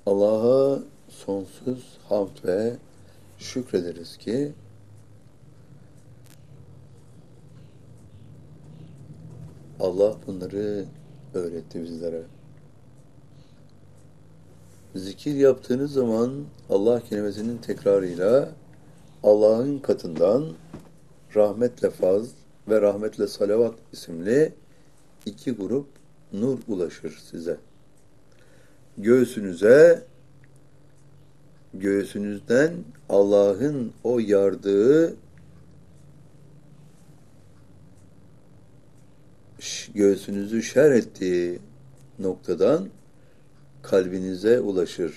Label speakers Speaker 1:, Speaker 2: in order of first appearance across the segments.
Speaker 1: Allah'a sonsuz hamd ve şükrederiz ki Allah bunları öğretti bizlere. Zikir yaptığınız zaman Allah kelimesinin tekrarıyla Allah'ın katından rahmetle fazl ve rahmetle salavat isimli iki grup nur ulaşır size. Göğsünüzden Allah'ın o yardığı göğsünüzü şer ettiği noktadan kalbinize ulaşır.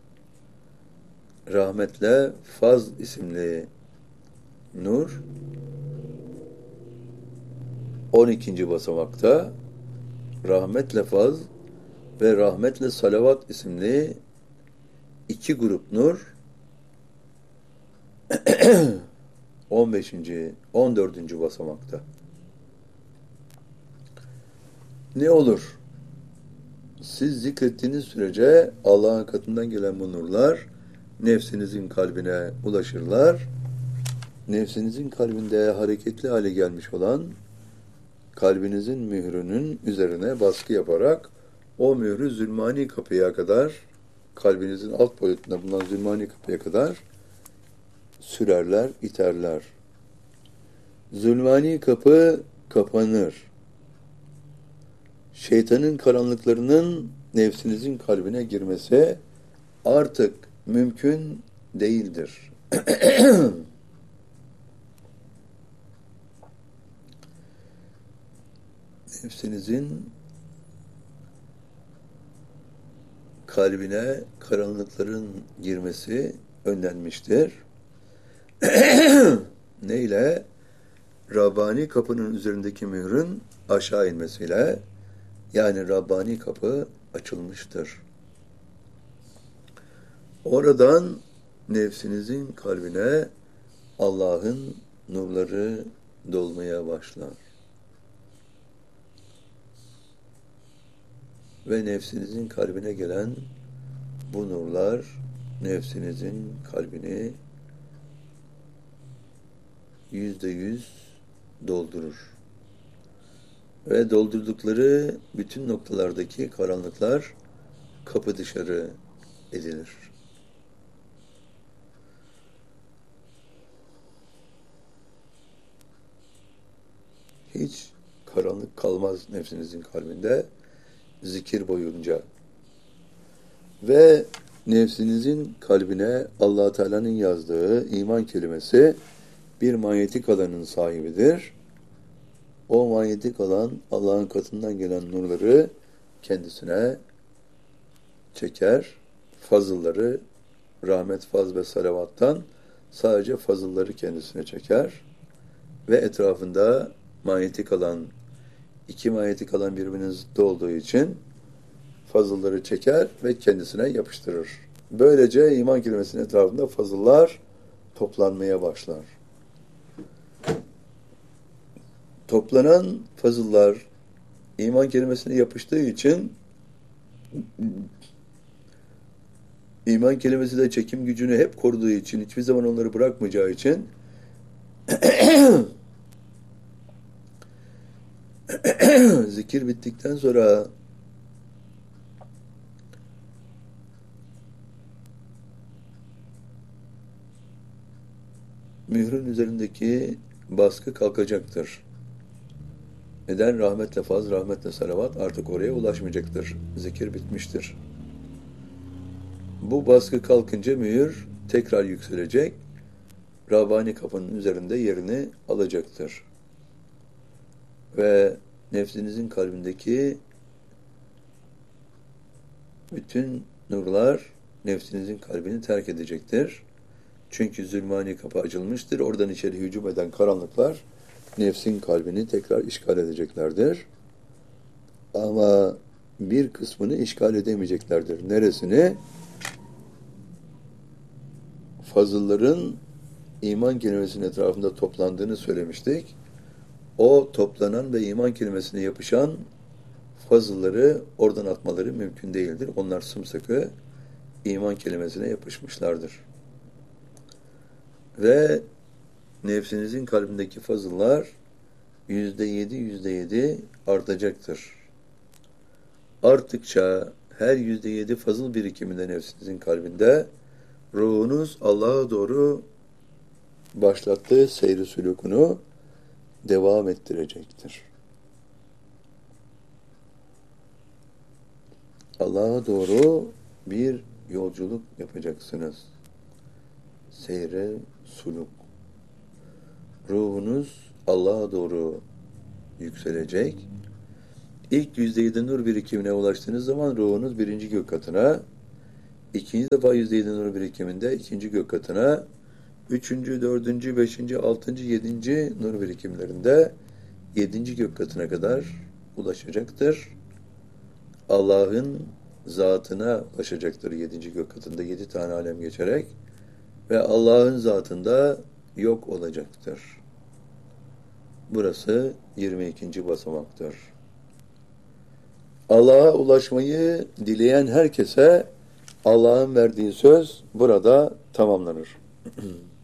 Speaker 1: Rahmetle fazl isimli nur 12. basamakta, rahmetle fazl ve rahmetle salavat isimli iki grup nur 15. 14. basamakta. Ne olur? Siz zikrettiğiniz sürece Allah'ın katından gelen bu nurlar nefsinizin kalbine ulaşırlar. Nefsinizin kalbinde hareketli hale gelmiş olan kalbinizin mührünün üzerine baskı yaparak o mührü zulmani kapıya kadar, kalbinizin alt boyutunda bulunan zulmani kapıya kadar sürerler, iterler. Zulmani kapı kapanır. Şeytanın karanlıklarının nefsinizin kalbine girmesi artık mümkün değildir. Nefsinizin kalbine karanlıkların girmesi önlenmiştir. Neyle? Rabbani kapının üzerindeki mührün aşağı inmesiyle, yani Rabbani kapı açılmıştır. Oradan nefsinizin kalbine Allah'ın nurları dolmaya başlar. Ve nefsinizin kalbine gelen bu nurlar nefsinizin kalbini %100 doldurur. Ve doldurdukları bütün noktalardaki karanlıklar kapı dışarı edilir. Hiç karanlık kalmaz nefsinizin kalbinde zikir boyunca. Ve nefsinizin kalbine Allah Teala'nın yazdığı iman kelimesi bir manyetik alanın sahibidir. O manyetik alan Allah'ın katından gelen nurları kendisine çeker. Fazılları, rahmet, faz ve salavattan sadece fazılları kendisine çeker. Ve etrafında manyetik alan, iki manyetik alan birbirinin zıttı olduğu için fazılları çeker ve kendisine yapıştırır. Böylece iman kelimesinin etrafında fazıllar toplanmaya başlar. Toplanan fazıllar iman kelimesine yapıştığı için iman kelimesi de çekim gücünü hep koruduğu için, hiçbir zaman onları bırakmayacağı için zikir bittikten sonra mührün üzerindeki baskı kalkacaktır. Neden? Rahmetle faz, rahmetle salavat artık oraya ulaşmayacaktır. Zikir bitmiştir. Bu baskı kalkınca mühür tekrar yükselecek. Rabbani kapının üzerinde yerini alacaktır. Ve nefsinizin kalbindeki bütün nurlar nefsinizin kalbini terk edecektir. Çünkü zulmani kapı açılmıştır. Oradan içeri hücum eden karanlıklar nefsin kalbini tekrar işgal edeceklerdir. Ama bir kısmını işgal edemeyeceklerdir. Neresini? Fazılların iman kelimesinin etrafında toplandığını söylemiştik. O toplanan ve iman kelimesine yapışan fazılları oradan atmaları mümkün değildir. Onlar sımsıkı iman kelimesine yapışmışlardır. Ve nefsinizin kalbindeki fazıllar %7 artacaktır. Arttıkça her %7 fazıl birikiminde nefsinizin kalbinde ruhunuz Allah'a doğru başlattığı seyri sülûkunu devam ettirecektir. Allah'a doğru bir yolculuk yapacaksınız. Seyre suluk. Ruhunuz Allah'a doğru yükselecek. İlk %7 nur birikimine ulaştığınız zaman ruhunuz birinci gök katına, ikinci defa %7 nur birikiminde ikinci gök katına, üçüncü, dördüncü, beşinci, altıncı, yedinci nur birikimlerinde yedinci gök katına kadar ulaşacaktır. Allah'ın zatına ulaşacaktır yedinci gök katında 7 tane alem geçerek ve Allah'ın zatında yok olacaktır. Burası 22. basamaktır. Allah'a ulaşmayı dileyen herkese Allah'ın verdiği söz burada tamamlanır.